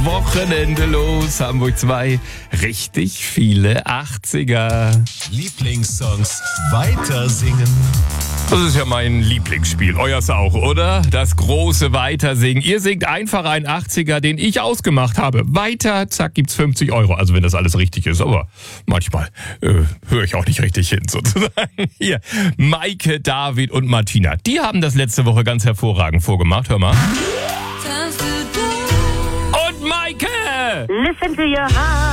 Wochenende los. Hamburg 2, richtig viele 80er. Lieblingssongs weiter singen. Das ist ja mein Lieblingsspiel. Euers auch, oder? Das große Weitersingen. Ihr singt einfach einen 80er, den ich ausgemacht habe. Weiter, zack, gibt's 50 €. Also wenn das alles richtig ist. Aber manchmal höre ich auch nicht richtig hin, sozusagen. Hier, Maike, David und Martina. Die haben das letzte Woche ganz hervorragend vorgemacht. Hör mal. Und Maike! Listen to your heart.